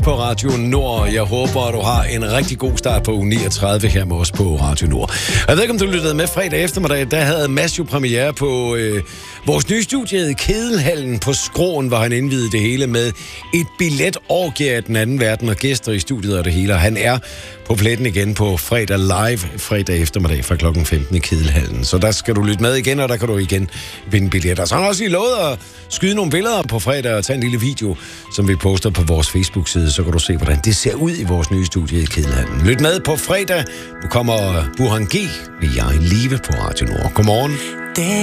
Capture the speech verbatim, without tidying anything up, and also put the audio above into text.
På Radio Nord. Jeg håber, at du har en rigtig god start på uge niogtredive her med os på Radio Nord. Jeg ved ikke, om du lyttede med fredag eftermiddag. Der havde Mads jo premiere på øh, vores nye studie i Kedelhallen på Skråen, hvor han indvidede det hele med et billetorgie af den anden verden og gæster i studiet og det hele. Og han er på pletten igen på fredag live, fredag eftermiddag fra klokken femten i Kedelhallen. Så der skal du lytte med igen, og der kan du igen vinde billetter. Så han har også lige lovet at skyde nogle billeder på fredag og tage en lille video, som vi poster på vores Facebook-side. Så kan du se, hvordan det ser ud i vores nye studie i Kedelhallen. Lyt med på fredag. Nu kommer Burhan G. med Jeg Live på Radio Nord. Godmorgen.